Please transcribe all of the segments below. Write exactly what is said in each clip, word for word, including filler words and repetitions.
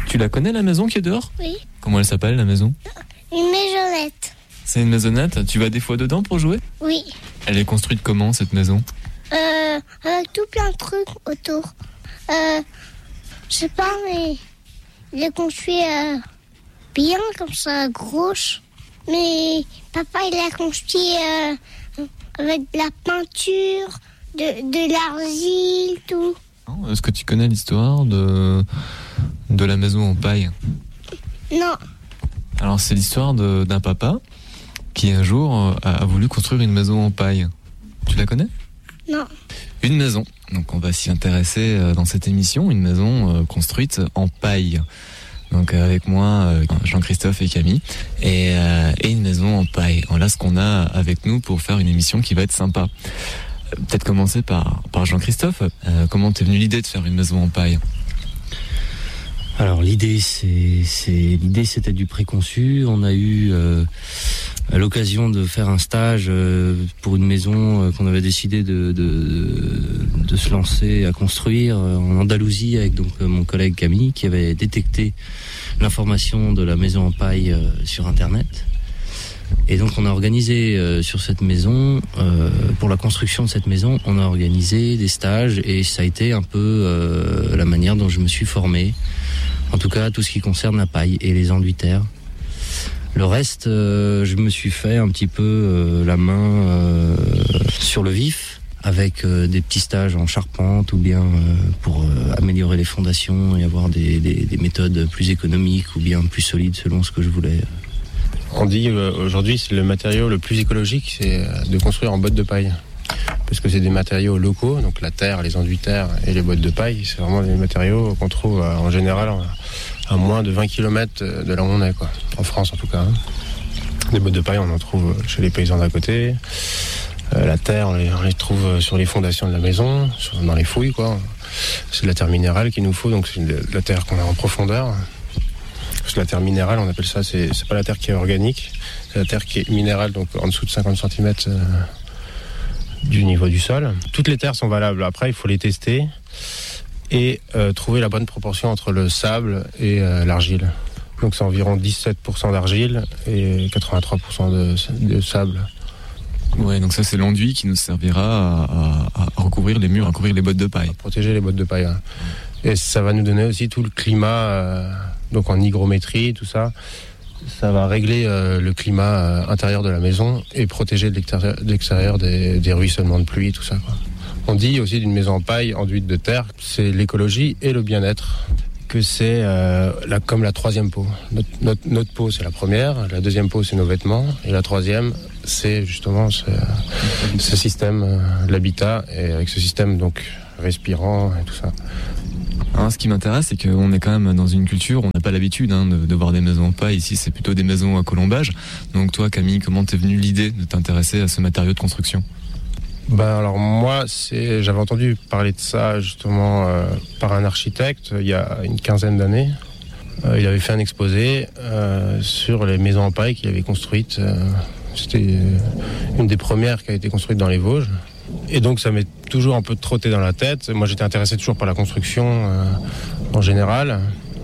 Tu la connais la maison qui est dehors ? Oui. Comment elle s'appelle la maison ? Une maisonnette. C'est une maisonnette ? Tu vas des fois dedans pour jouer ? Oui. Elle est construite comment cette maison ? Euh, avec tout plein de trucs autour. Euh, je sais pas, mais il est construit euh, bien comme ça, grosse. Mais papa, il a construit euh, avec de la peinture, de, de l'argile, tout. Est-ce que tu connais l'histoire de, de la maison en paille ? Non. Alors c'est l'histoire de, d'un papa qui un jour a, a voulu construire une maison en paille. Tu la connais ? Non. Une maison, donc on va s'y intéresser dans cette émission, une maison construite en paille. Donc avec moi, Jean-Christophe et Camille, et, euh, et une maison en paille. Voilà ce qu'on a avec nous pour faire une émission qui va être sympa. Peut-être commencer par, par Jean-Christophe. Euh, comment t'es venu l'idée de faire une maison en paille ? Alors l'idée, c'est, c'est l'idée, c'était du préconçu. On a eu euh, l'occasion de faire un stage euh, pour une maison euh, qu'on avait décidé de, de, de se lancer à construire euh, en Andalousie avec donc euh, mon collègue Camille qui avait détecté l'information de la maison en paille euh, sur Internet. Et donc on a organisé euh, sur cette maison, euh, pour la construction de cette maison, on a organisé des stages et ça a été un peu euh, la manière dont je me suis formé. En tout cas, tout ce qui concerne la paille et les enduits terre. Le reste, euh, je me suis fait un petit peu euh, la main euh, sur le vif, avec euh, des petits stages en charpente ou bien euh, pour euh, améliorer les fondations et avoir des, des, des méthodes plus économiques ou bien plus solides selon ce que je voulais. On dit euh, aujourd'hui c'est le matériau le plus écologique, c'est euh, de construire en bottes de paille. Parce que c'est des matériaux locaux, donc la terre, les enduits terre et les bottes de paille, c'est vraiment des matériaux qu'on trouve euh, en général à moins de vingt kilomètres de là où on est, quoi. En France en tout cas. Hein. Des bottes de paille, on en trouve chez les paysans d'à côté. Euh, la terre, on les, on les trouve sur les fondations de la maison, sur, dans les fouilles, quoi. C'est de la terre minérale qu'il nous faut, donc c'est de la terre qu'on a en profondeur. Parce que la terre minérale, on appelle ça, c'est, c'est pas la terre qui est organique, c'est la terre qui est minérale, donc en dessous de cinquante centimètres euh, du niveau du sol. Toutes les terres sont valables. Après, il faut les tester et euh, trouver la bonne proportion entre le sable et euh, l'argile. Donc c'est environ dix-sept pour cent d'argile et quatre-vingt-trois pour cent de, de sable. Ouais, donc ça c'est l'enduit qui nous servira à, à, à recouvrir les murs, à recouvrir les bottes de paille. À protéger les bottes de paille. Hein. Et ça va nous donner aussi tout le climat, euh, donc en hygrométrie, tout ça. Ça va régler euh, le climat euh, intérieur de la maison et protéger de l'extérieur, de l'extérieur des, des ruissellements de pluie, tout ça, quoi. On dit aussi d'une maison en paille enduite de terre, c'est l'écologie et le bien-être, que c'est euh, la, comme la troisième peau. Notre, notre, notre peau, c'est la première, la deuxième peau, c'est nos vêtements, et la troisième, c'est justement ce, ce système euh, de l'habitat, et avec ce système donc respirant et tout ça. Alors, ce qui m'intéresse, c'est qu'on est quand même dans une culture, on n'a pas l'habitude hein, de, de voir des maisons en paille. Ici, c'est plutôt des maisons à colombage. Donc toi, Camille, comment t'es venue l'idée de t'intéresser à ce matériau de construction ? Ben alors moi, c'est, j'avais entendu parler de ça justement euh, par un architecte il y a une quinzaine d'années. Euh, il avait fait un exposé euh, sur les maisons en paille qu'il avait construites. Euh, c'était une des premières qui a été construite dans les Vosges. Et donc ça m'est toujours un peu trotté dans la tête. Moi j'étais intéressé toujours par la construction euh, en général.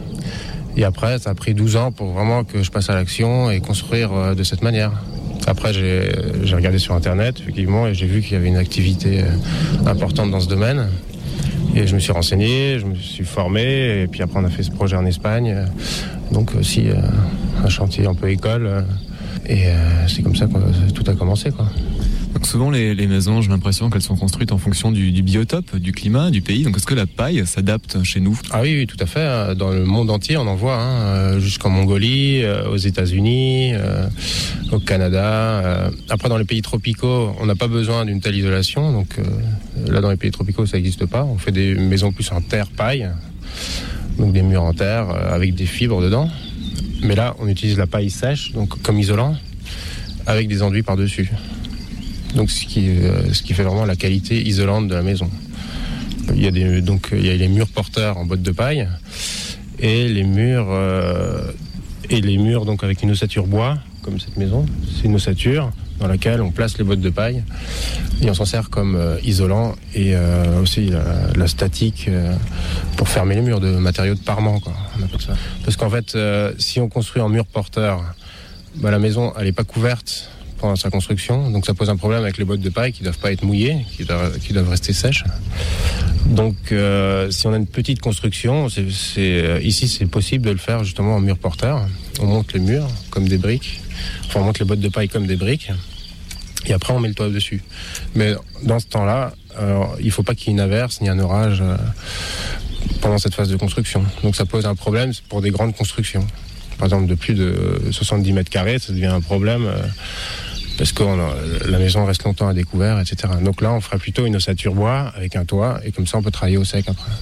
Et après ça a pris douze ans pour vraiment que je passe à l'action et construire euh, de cette manière. Après j'ai, j'ai regardé sur internet effectivement et j'ai vu qu'il y avait une activité euh, importante dans ce domaine. Et je me suis renseigné, je me suis formé et puis après on a fait ce projet en Espagne. Donc aussi euh, un chantier un peu école. Euh, et euh, c'est comme ça que tout a commencé, quoi. Donc souvent les, les maisons, j'ai l'impression qu'elles sont construites en fonction du, du biotope, du climat, du pays. Donc est-ce que la paille s'adapte chez nous ? Ah oui, oui, tout à fait. Dans le monde entier, on en voit, hein, jusqu'en Mongolie, euh, aux États-Unis, euh, au Canada. Euh. Après, dans les pays tropicaux, on n'a pas besoin d'une telle isolation. Donc euh, là, dans les pays tropicaux, ça n'existe pas. On fait des maisons plus en terre-paille, donc des murs en terre euh, avec des fibres dedans. Mais là, on utilise la paille sèche, donc comme isolant, avec des enduits par-dessus. Donc ce qui, euh, ce qui fait vraiment la qualité isolante de la maison. Il y a des, donc il y a les murs porteurs en bottes de paille et les murs euh, et les murs donc avec une ossature bois comme cette maison. C'est une ossature dans laquelle on place les bottes de paille et on s'en sert comme euh, isolant et euh, aussi la, la statique euh, pour fermer les murs de matériaux de parement, quoi, on appelle ça. Parce qu'en fait, euh, si on construit en mur porteur, bah, la maison elle n'est pas couverte pendant sa construction, donc ça pose un problème avec les bottes de paille qui ne doivent pas être mouillées, qui doivent, qui doivent rester sèches. Donc euh, si on a une petite construction, c'est, c'est, euh, ici c'est possible de le faire justement en mur porteur. On monte les murs comme des briques, enfin on monte les bottes de paille comme des briques, et après on met le toit dessus. Mais dans ce temps-là, euh, il ne faut pas qu'il y ait une averse ni un orage euh, pendant cette phase de construction. Donc ça pose un problème pour des grandes constructions. Par exemple de plus de soixante-dix mètres carrés, ça devient un problème... Euh, parce que la maison reste longtemps à découvert, et cetera. Donc là, on fera plutôt une ossature bois avec un toit, et comme ça, on peut travailler au sec après.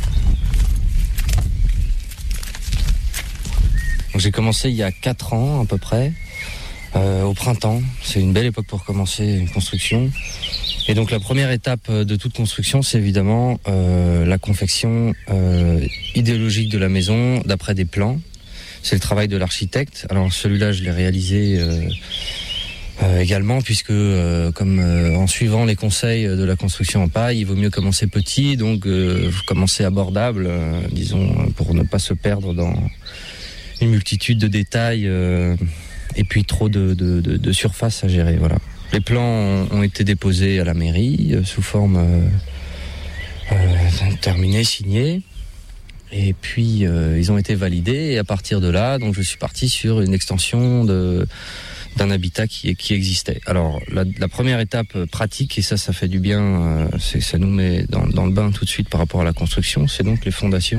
Donc, j'ai commencé il y a quatre ans à peu près, euh, au printemps. C'est une belle époque pour commencer une construction. Et donc la première étape de toute construction, c'est évidemment euh, la confection euh, idéologique de la maison d'après des plans. C'est le travail de l'architecte. Alors celui-là, je l'ai réalisé... Euh, Euh, également puisque euh, comme euh, en suivant les conseils de la construction en paille, il vaut mieux commencer petit, donc euh, commencer abordable, euh, disons, pour ne pas se perdre dans une multitude de détails euh, et puis trop de, de, de, de surface à gérer. Voilà. Les plans ont, ont été déposés à la mairie euh, sous forme euh, euh, terminée, signée. Et puis euh, ils ont été validés et à partir de là, donc je suis parti sur une extension de d'un habitat qui, qui existait. Alors, la, la première étape pratique, et ça, ça fait du bien, euh, c'est, ça nous met dans, dans le bain tout de suite par rapport à la construction, c'est donc les fondations.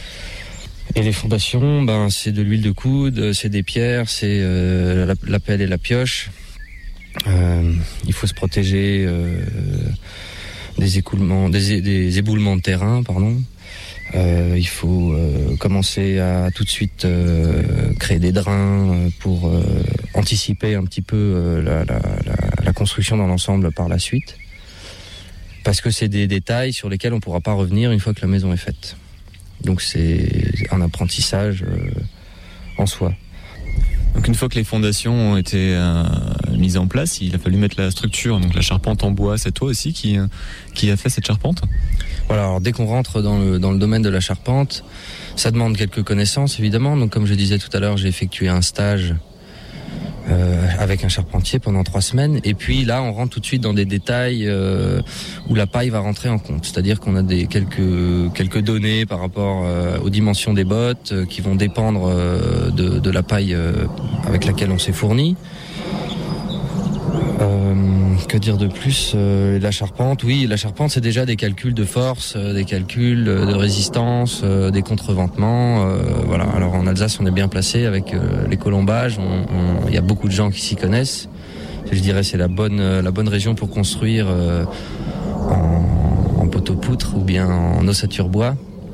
Et les fondations, ben, c'est de l'huile de coude, c'est des pierres, c'est euh, la, la pelle et la pioche. Euh, il faut se protéger euh, des écoulements, des, des éboulements de terrain, pardon. Euh, il faut euh, commencer à tout de suite euh, créer des drains pour euh, anticiper un petit peu euh, la, la, la, la construction dans l'ensemble par la suite. Parce que c'est des détails sur lesquels on ne pourra pas revenir une fois que la maison est faite. Donc c'est un apprentissage euh, en soi. Donc une fois que les fondations ont été euh, mises en place, il a fallu mettre la structure, donc la charpente en bois. C'est toi aussi qui, qui a fait cette charpente ? Voilà, alors dès qu'on rentre dans le, dans le domaine de la charpente, ça demande quelques connaissances évidemment. Donc comme je disais tout à l'heure, j'ai effectué un stage euh, avec un charpentier pendant trois semaines. Et puis là, on rentre tout de suite dans des détails euh, où la paille va rentrer en compte. C'est-à-dire qu'on a des quelques quelques données par rapport euh, aux dimensions des bottes euh, qui vont dépendre euh, de, de la paille euh, avec laquelle on s'est fourni. Euh, que dire de plus euh, La charpente, oui, la charpente, c'est déjà des calculs de force, euh, des calculs de résistance, euh, des contreventements. Euh, voilà. Alors en Alsace, on est bien placé avec euh, les colombages. Il y a beaucoup de gens qui s'y connaissent. Je dirais c'est la bonne la bonne région pour construire euh, en, en poteau-poutre ou bien en ossature bois.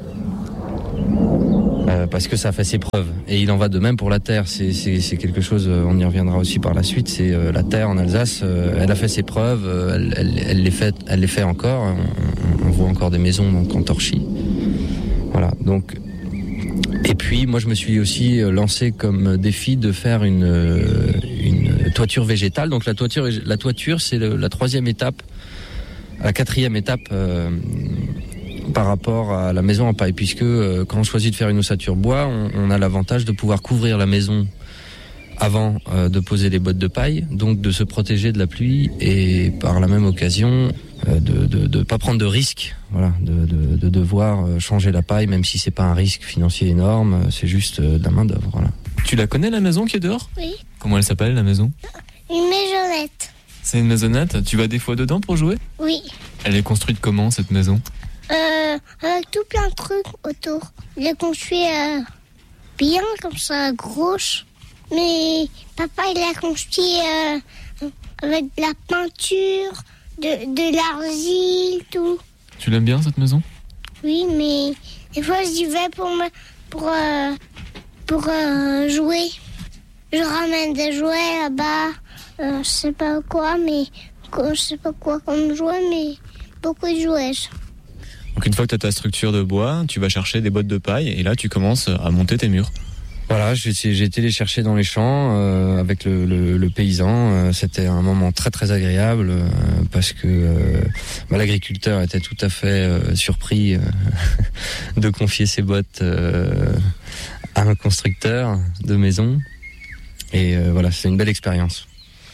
Euh, parce que ça fait ses preuves. Et il en va de même pour la terre. C'est, c'est, c'est quelque chose, on y reviendra aussi par la suite, c'est euh, la terre en Alsace, euh, elle a fait ses preuves, euh, elle, elle, elle, les fait, elle les fait encore. On, on voit encore des maisons donc, en torchis. Voilà, donc... Et puis, moi, je me suis aussi lancé comme défi de faire une, une toiture végétale. Donc la toiture, la toiture c'est le, la troisième étape, la quatrième étape... Euh, par rapport à la maison en paille, puisque euh, quand on choisit de faire une ossature bois, on, on a l'avantage de pouvoir couvrir la maison avant euh, de poser les bottes de paille, donc de se protéger de la pluie et par la même occasion euh, de de de pas prendre de risques, voilà, de, de de devoir changer la paille, même si c'est pas un risque financier énorme, c'est juste euh, de la main d'œuvre. Voilà. Tu la connais la maison qui est dehors ? Oui. Comment elle s'appelle la maison ? Une maisonnette. C'est une maisonnette. Tu vas des fois dedans pour jouer ? Oui. Elle est construite comment cette maison ? Euh, avec tout plein de trucs autour. Il est construit euh, bien, comme ça, grosse. Mais papa, il a construit euh, avec de la peinture, de, de l'argile, tout. Tu l'aimes bien, cette maison ? Oui, mais des fois, j'y vais pour, me, pour, euh, pour euh, jouer. Je ramène des jouets là-bas. Euh, je sais pas quoi, mais... Je sais pas quoi comme jouet, mais beaucoup de jouets. Donc une fois que tu as ta structure de bois, tu vas chercher des bottes de paille et là tu commences à monter tes murs. Voilà, j'ai, j'ai été les chercher dans les champs euh, avec le, le, le paysan. Euh, c'était un moment très très agréable euh, parce que euh, bah, l'agriculteur était tout à fait euh, surpris euh, de confier ses bottes euh, à un constructeur de maison. Et euh, voilà, c'est une belle expérience.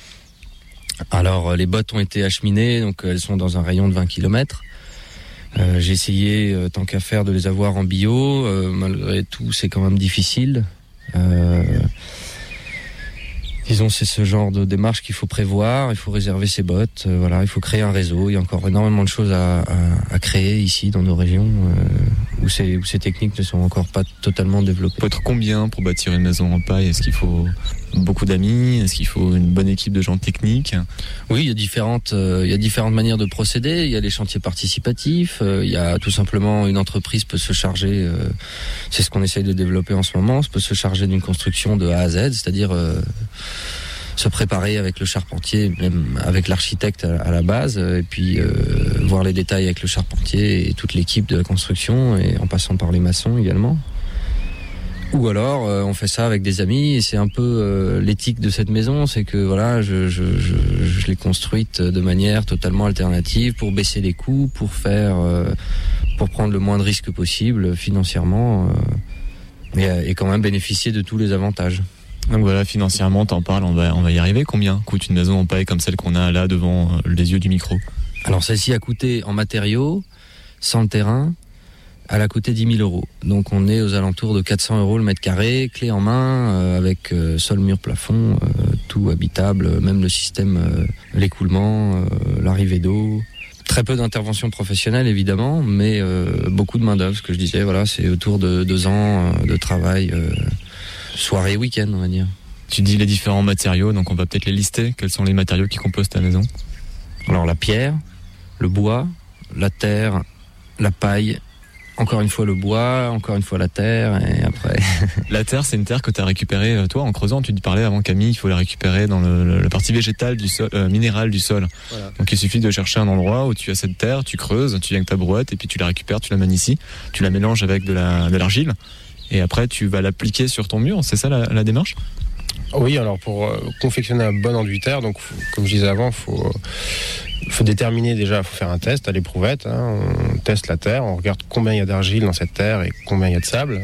Alors, les bottes ont été acheminées, donc elles sont dans un rayon de vingt kilomètres. Euh, j'ai essayé, euh, tant qu'à faire, de les avoir en bio. Euh, malgré tout, c'est quand même difficile. Euh, disons, c'est ce genre de démarche qu'il faut prévoir. Il faut réserver ses bottes. Euh, voilà, il faut créer un réseau. Il y a encore énormément de choses à, à, à créer ici dans nos régions euh, où, ces, où ces techniques ne sont encore pas totalement développées. Il faut être combien pour bâtir une maison en paille? Est-ce qu'il faut beaucoup d'amis? Est-ce qu'il faut une bonne équipe de gens techniques? Oui, il y a différentes, euh, il y a différentes manières de procéder. Il y a les chantiers participatifs. Euh, il y a tout simplement une entreprise peut se charger. Euh, c'est ce qu'on essaye de développer en ce moment. Peut se charger d'une construction de A à Z, c'est-à-dire euh, se préparer avec le charpentier, même avec l'architecte à, à la base, et puis euh, voir les détails avec le charpentier et toute l'équipe de la construction, et en passant par les maçons également. Ou alors euh, on fait ça avec des amis, et c'est un peu euh, l'éthique de cette maison, c'est que voilà, je, je, je, je l'ai construite de manière totalement alternative pour baisser les coûts, pour faire, euh, pour prendre le moins de risques possible financièrement, euh, et, et quand même bénéficier de tous les avantages. Donc voilà, financièrement, t'en parles, on va, on va y arriver. Combien coûte une maison en paille comme celle qu'on a là devant les yeux du micro? Alors celle-ci a coûté en matériaux, sans le terrain, elle a coûté dix mille euros. Donc on est aux alentours de quatre cents euros le mètre carré, clé en main, euh, avec euh, sol, mur, plafond, euh, tout habitable, même le système, euh, l'écoulement, euh, l'arrivée d'eau. Très peu d'intervention professionnelle évidemment, mais euh, beaucoup de main d'œuvre. Ce que je disais, voilà, c'est autour de deux ans euh, de travail, euh, soirée, week-end, on va dire. Tu dis les différents matériaux, donc on va peut-être les lister. Quels sont les matériaux qui composent ta maison? Alors la pierre, le bois, la terre, la paille. Encore une fois le bois, encore une fois la terre, et après... La terre, c'est une terre que tu as récupérée, toi, en creusant. Tu te parlais avant, Camille, il faut la récupérer dans le, le, la partie végétale du sol, euh, minérale du sol. Voilà. Donc il suffit de chercher un endroit où tu as cette terre, tu creuses, tu viens avec ta brouette, et puis tu la récupères, tu la manies, tu la mélanges avec de, la, de l'argile, et après tu vas l'appliquer sur ton mur. C'est ça la, la démarche? Oui, alors pour euh, confectionner un bon enduit terre, donc faut, comme je disais avant, il faut... Euh, Il faut déterminer déjà, il faut faire un test à l'éprouvette. Hein. On teste la terre, on regarde combien il y a d'argile dans cette terre et combien il y a de sable.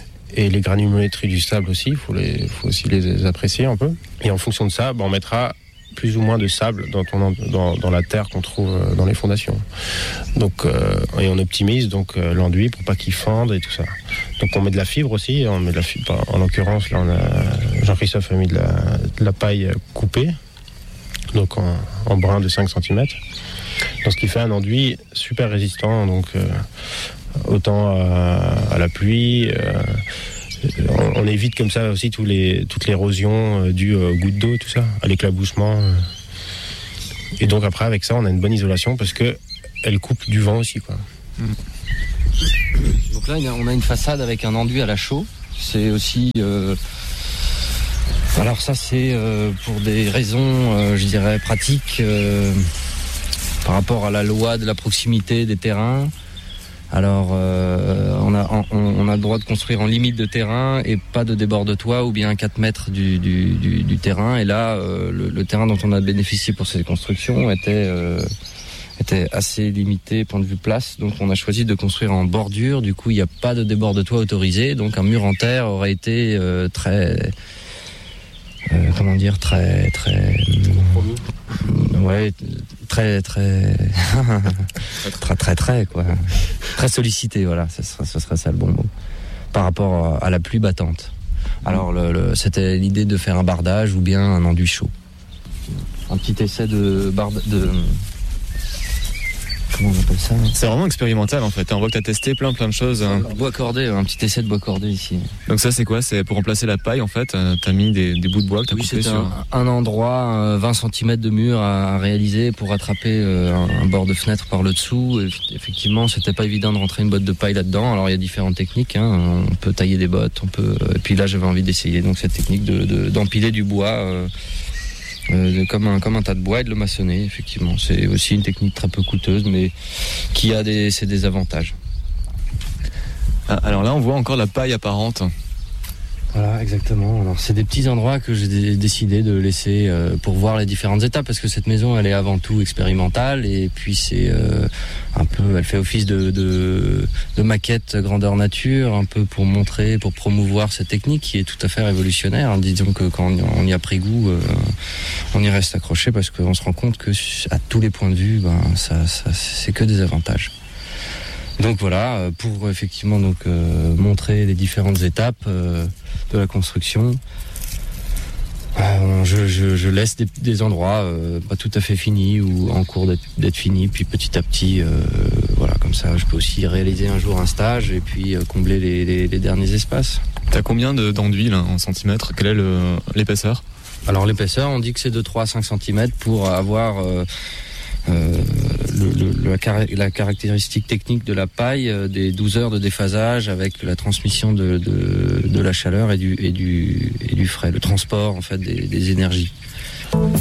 Et les granulométries du sable aussi, il faut, les, faut aussi les apprécier un peu. Et en fonction de ça, ben, on mettra plus ou moins de sable dans, ton, dans, dans la terre qu'on trouve dans les fondations. Donc, euh, et on optimise donc euh, l'enduit pour pas qu'il fende et tout ça. Donc on met de la fibre aussi. On met de la fibre. En l'occurrence, là, on a, Jean-Christophe a mis de la, de la paille coupée. Donc en, en brin de cinq centimètres. Donc ce qui fait un enduit super résistant, donc euh, autant à, à la pluie. Euh, on, on évite comme ça aussi tous les, toute l'érosion euh, due aux gouttes d'eau, tout ça, à l'éclaboussement. Euh. Et donc après avec ça on a une bonne isolation parce que elle coupe du vent aussi, quoi. Donc là on a une façade avec un enduit à la chaux. C'est aussi... Euh Alors ça c'est euh, pour des raisons, euh, je dirais, pratiques euh, par rapport à la loi de la proximité des terrains. Alors euh, on, a, on, on a le droit de construire en limite de terrain et pas de débord de toit ou bien quatre mètres du, du, du, du terrain. Et là, euh, le, le terrain dont on a bénéficié pour cette construction était, euh, était assez limité point de vue place. Donc on a choisi de construire en bordure. Du coup, il n'y a pas de débord de toit autorisé. Donc un mur en terre aurait été euh, très... Euh, comment dire, très, très, euh, ouais, très, très, très, très, très, quoi, très sollicité, voilà, ce serait, ce serait ça le bon mot, par rapport à la pluie battante. Alors, le, le, c'était l'idée de faire un bardage ou bien un enduit chaud. Un petit essai de barde, de, comment on appelle ça? C'est vraiment expérimental en fait. On voit que tu as testé plein plein de choses. Bois cordé, un petit essai de bois cordé ici. Donc ça c'est quoi? C'est pour remplacer la paille en fait. Tu as mis des, des bouts de bois que tu as oui, coupé c'est sur... un, un endroit, vingt centimètres de mur à réaliser pour attraper un, un bord de fenêtre par le dessous. Et effectivement, c'était pas évident de rentrer une botte de paille là-dedans. Alors il y a différentes techniques. Hein. On peut tailler des bottes, on peut. Et puis là, j'avais envie d'essayer donc cette technique de, de, d'empiler du bois. Euh, Euh, comme un comme un tas de bois et de le maçonner. Effectivement, c'est aussi une technique très peu coûteuse, mais qui a des ses désavantages. Ah, alors là, on voit encore la paille apparente. Voilà, exactement. Alors c'est des petits endroits que j'ai d- décidé de laisser euh, pour voir les différentes étapes, parce que cette maison elle est avant tout expérimentale, et puis c'est euh, un peu, elle fait office de, de, de maquette grandeur nature, un peu pour montrer, pour promouvoir cette technique qui est tout à fait révolutionnaire. Hein. Disons que quand on y a pris goût, euh, on y reste accroché, parce qu'on se rend compte que à tous les points de vue, ben ça, ça c'est que des avantages. Donc voilà, pour effectivement donc euh, montrer les différentes étapes euh, de la construction. Euh, je, je, je laisse des, des endroits euh, pas tout à fait finis ou en cours d'être, d'être finis, puis petit à petit, euh, voilà, comme ça, je peux aussi réaliser un jour un stage et puis euh, combler les, les, les derniers espaces. T'as combien de, d'enduit là, en centimètres? Quelle est le, l'épaisseur? Alors l'épaisseur, on dit que c'est de trois à cinq centimètres pour avoir euh, Euh, le, le, la, car- la caractéristique technique de la paille, euh, des douze heures de déphasage avec la transmission de, de, de la chaleur et du, et, du, et du frais, le transport en fait des, des énergies.